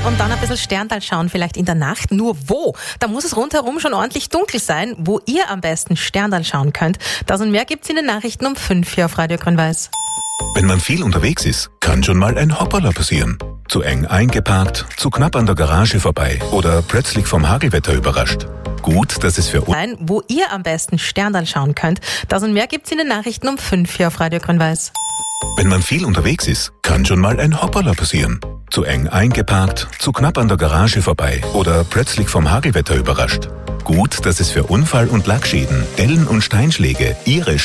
und dann ein bisschen Sterntal schauen, vielleicht in der Nacht. Nur wo? Da muss es rundherum schon ordentlich dunkel sein, wo ihr am besten Sterntal schauen könnt. Das und mehr gibt's in den Nachrichten um 5 hier auf Radio Grün-Weiß. Wenn man viel unterwegs ist, kann schon mal ein Hopperler passieren. Zu eng eingeparkt, zu knapp an der Garage vorbei oder plötzlich vom Hagelwetter überrascht. Gut, dass es für uns Wo ihr am besten Sterntal schauen könnt. Das und mehr gibt's in den Nachrichten um 5 hier auf Radio Grün-Weiß. Wenn man viel unterwegs ist, kann schon mal ein Hopperler passieren. Zu eng eingeparkt, zu knapp an der Garage vorbei oder plötzlich vom Hagelwetter überrascht. Gut, dass es für Unfall- und Lackschäden, Dellen und Steinschläge Ihre